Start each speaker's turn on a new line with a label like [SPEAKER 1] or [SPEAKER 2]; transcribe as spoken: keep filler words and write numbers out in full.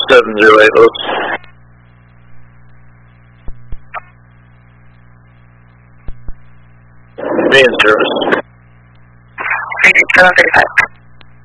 [SPEAKER 1] seven zero eight, Lewis. Be in service.
[SPEAKER 2] three two seven thirty-five.